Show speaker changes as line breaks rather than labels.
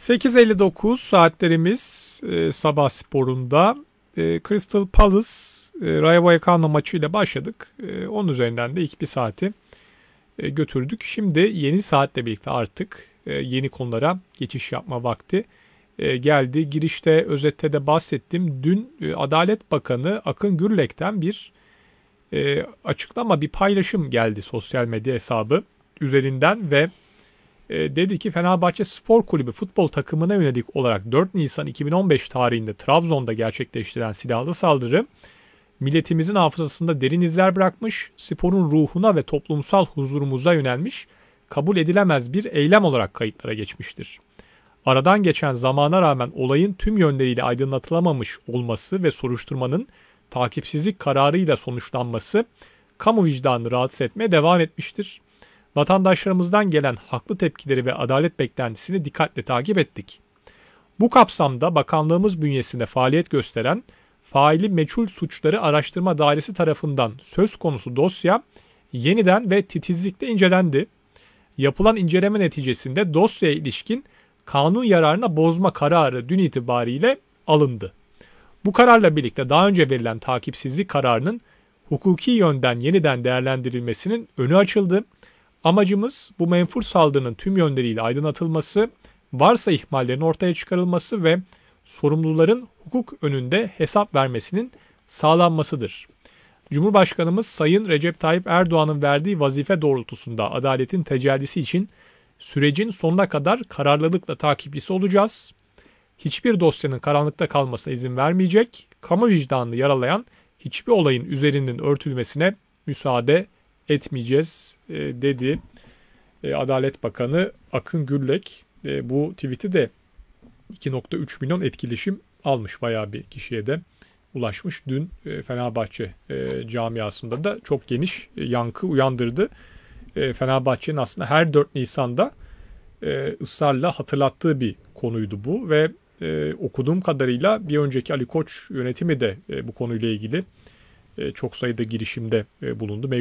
8:59 saatlerimiz sabah sporunda Crystal Palace Rayo Vallecano maçıyla başladık. Onun üzerinden de ilk bir saati götürdük. Şimdi yeni saatle birlikte artık yeni konulara geçiş yapma vakti geldi. Girişte, özette de bahsettim. Dün Adalet Bakanı Akın Gürlek'ten bir açıklama, bir paylaşım geldi sosyal medya hesabı üzerinden ve dedi ki Fenerbahçe Spor Kulübü futbol takımına yönelik olarak 4 Nisan 2015 tarihinde Trabzon'da gerçekleştirilen silahlı saldırı milletimizin hafızasında derin izler bırakmış, sporun ruhuna ve toplumsal huzurumuza yönelmiş, kabul edilemez bir eylem olarak kayıtlara geçmiştir. Aradan geçen zamana rağmen olayın tüm yönleriyle aydınlatılamamış olması ve soruşturmanın takipsizlik kararıyla sonuçlanması kamu vicdanını rahatsız etmeye devam etmiştir. Vatandaşlarımızdan gelen haklı tepkileri ve adalet beklentisini dikkatle takip ettik. Bu kapsamda bakanlığımız bünyesinde faaliyet gösteren faili meçhul suçları araştırma dairesi tarafından söz konusu dosya yeniden ve titizlikle incelendi. Yapılan inceleme neticesinde dosyaya ilişkin kanun yararına bozma kararı dün itibariyle alındı. Bu kararla birlikte daha önce verilen takipsizlik kararının hukuki yönden yeniden değerlendirilmesinin önü açıldı. Amacımız bu menfur saldırının tüm yönleriyle aydınlatılması, varsa ihmallerin ortaya çıkarılması ve sorumluların hukuk önünde hesap vermesinin sağlanmasıdır. Cumhurbaşkanımız Sayın Recep Tayyip Erdoğan'ın verdiği vazife doğrultusunda adaletin tecellisi için sürecin sonuna kadar kararlılıkla takipçisi olacağız. Hiçbir dosyanın karanlıkta kalmasına izin vermeyecek, kamu vicdanını yaralayan hiçbir olayın üzerinin örtülmesine müsaade etmeyeceğiz dedi Adalet Bakanı Akın Gürlek. Bu tweet'i de 2.3 milyon etkileşim almış, bayağı bir kişiye de ulaşmış. Dün Fenerbahçe camiasında da çok geniş yankı uyandırdı. Fenerbahçe'nin aslında her 4 Nisan'da ısrarla hatırlattığı bir konuydu bu ve okuduğum kadarıyla bir önceki Ali Koç yönetimi de bu konuyla ilgili çok sayıda girişimde bulundu.